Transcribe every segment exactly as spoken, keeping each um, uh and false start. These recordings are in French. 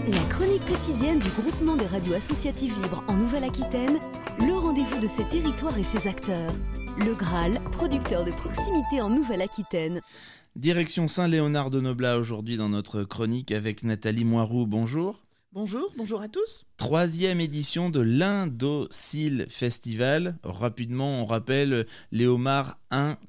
La chronique quotidienne du groupement des radios associatives libres en Nouvelle-Aquitaine, le rendez-vous de ses territoires et ses acteurs. Le Graal, producteur de proximité en Nouvelle-Aquitaine. Direction Saint-Léonard-de-Noblat aujourd'hui dans notre chronique avec Nathalie Moiroux. Bonjour. Bonjour, bonjour à tous. Troisième édition de l'Indocile Festival. Rapidement, on rappelle les homards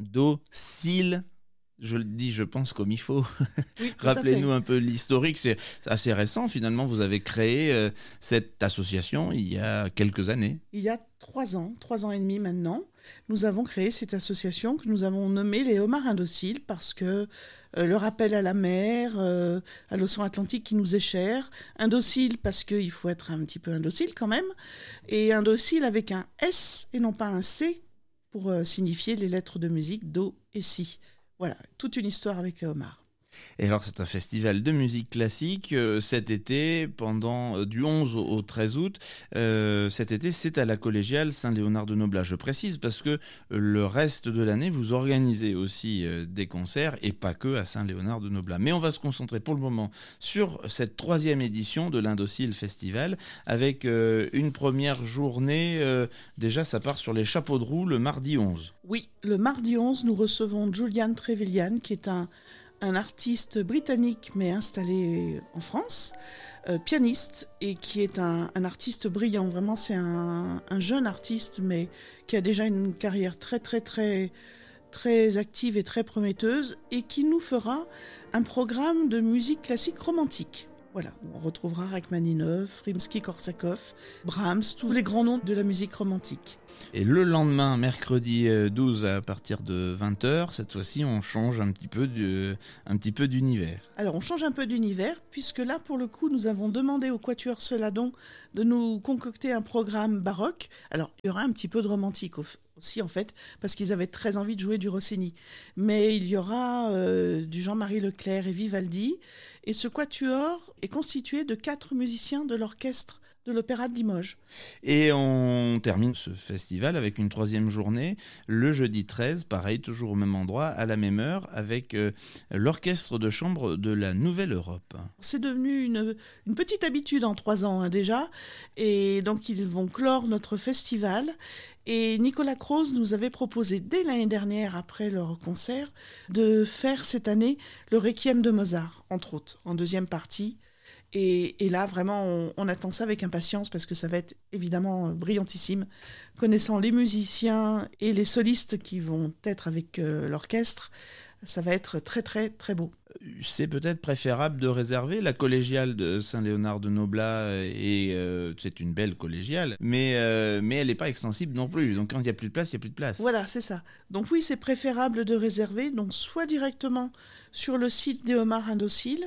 indociles. Je le dis, je pense, comme il faut. Oui, Rappelez-nous un peu l'historique. C'est assez récent, finalement. Vous avez créé euh, cette association il y a quelques années. Il y a trois ans, trois ans et demi maintenant, nous avons créé cette association que nous avons nommée les homards indociles parce que euh, le rappel à la mer, euh, à l'océan Atlantique qui nous est cher. Indocile parce qu'il faut être un petit peu indocile quand même. Et indocile avec un S et non pas un C pour euh, signifier les lettres de musique Do et Si. Voilà, toute une histoire avec les homards. Et alors, c'est un festival de musique classique euh, cet été, pendant euh, du onze au treize août. Euh, cet été, c'est à la collégiale Saint-Léonard-de-Noblat. Je précise parce que euh, le reste de l'année, vous organisez aussi euh, des concerts et pas que à Saint-Léonard-de-Noblat. Mais on va se concentrer pour le moment sur cette troisième édition de l'Indocile Festival avec euh, une première journée. Euh, déjà, ça part sur les chapeaux de roue le mardi onze. Oui, le mardi onze, nous recevons Julian Trevelyan qui est un un artiste britannique mais installé en France, euh, pianiste et qui est un, un artiste brillant. Vraiment, c'est un, un jeune artiste mais qui a déjà une carrière très très très très active et très prometteuse et qui nous fera un programme de musique classique romantique. Voilà, on retrouvera Rachmaninov, Rimsky-Korsakov, Brahms, tous les grands noms de la musique romantique. Et le lendemain, mercredi douze, à partir de vingt heures, cette fois-ci, on change un petit peu, de, un petit peu d'univers. Alors, on change un peu d'univers, puisque là, pour le coup, nous avons demandé au Quatuor Celadon de nous concocter un programme baroque. Alors, il y aura un petit peu de romantique aussi, en fait, parce qu'ils avaient très envie de jouer du Rossini. Mais il y aura euh, du Jean-Marie Leclerc et Vivaldi. Et ce quatuor est constitué de quatre musiciens de l'orchestre de l'Opéra de Limoges. Et on termine ce festival avec une troisième journée, le jeudi treize, pareil, toujours au même endroit, à la même heure, avec euh, l'orchestre de chambre de la Nouvelle-Europe. C'est devenu une, une petite habitude en trois ans hein, déjà, et donc ils vont clore notre festival. Et Nicolas Croze nous avait proposé dès l'année dernière, après leur concert, de faire cette année le Requiem de Mozart, entre autres, en deuxième partie. Et, et là, vraiment, on, on attend ça avec impatience parce que ça va être évidemment brillantissime. Connaissant les musiciens et les solistes qui vont être avec euh, l'orchestre, ça va être très, très, très beau. C'est peut-être préférable de réserver la collégiale de Saint-Léonard-de-Noblat et euh, c'est une belle collégiale, mais, euh, mais elle n'est pas extensible non plus. Donc quand il n'y a plus de place, il n'y a plus de place. Voilà, c'est ça. Donc oui, c'est préférable de réserver, donc soit directement sur le site des homards indociles,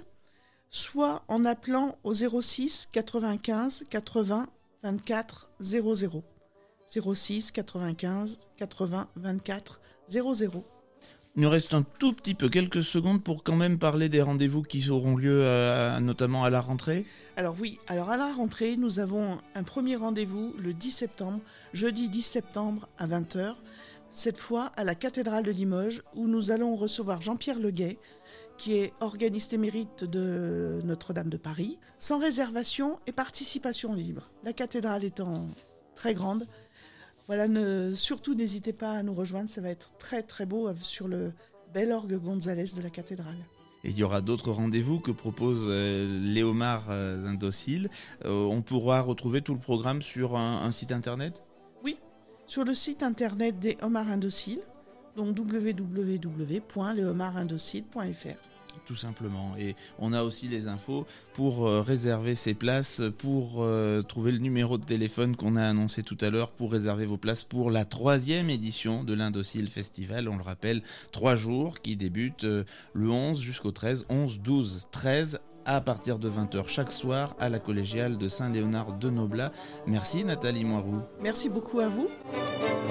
soit en appelant au zéro six quatre-vingt-quinze quatre-vingts vingt-quatre zéro zéro. zéro six quatre-vingt-quinze quatre-vingts vingt-quatre zéro zéro. Il nous reste un tout petit peu, quelques secondes pour quand même parler des rendez-vous qui auront lieu à, notamment à la rentrée. Alors oui, alors à la rentrée, nous avons un premier rendez-vous le dix septembre, jeudi dix septembre à vingt heures, cette fois à la cathédrale de Limoges, où nous allons recevoir Jean-Pierre Leguet, qui est organiste émérite de Notre-Dame de Paris, sans réservation et participation libre. La cathédrale étant très grande, voilà, ne, surtout n'hésitez pas à nous rejoindre, ça va être très très beau sur le bel orgue Gonzalez de la cathédrale. Et il y aura d'autres rendez-vous que propose euh, les homards euh, indociles. Euh, on pourra retrouver tout le programme sur un, un site internet ? Oui, sur le site internet des homards indociles, donc w w w point les homards indociles point f r. Tout simplement. Et on a aussi les infos pour euh, réserver ses places, pour euh, trouver le numéro de téléphone qu'on a annoncé tout à l'heure, pour réserver vos places pour la troisième édition de l'Indocile Festival. On le rappelle, trois jours qui débutent euh, le onze jusqu'au treize, onze, douze, treize, à partir de vingt heures chaque soir à la collégiale de Saint-Léonard-de-Noblat. Merci Nathalie Moiroux. Merci beaucoup à vous.